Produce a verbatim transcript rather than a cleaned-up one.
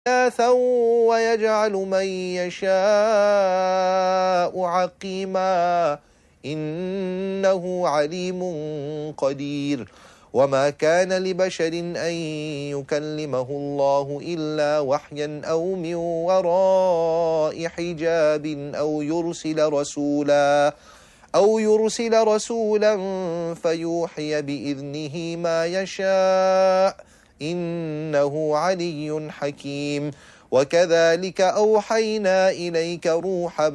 إناثا ويجعل من يشاء عقيما إنه عليم قدير وما كان لبشر أن يكلمه الله إلا وحيا أو من وراء حجاب أو يرسل رسولا أو يرسل رسولا فيوحي بإذنه ما يشاء إنه علي حكيم وكذلك أوحينا إليك روحا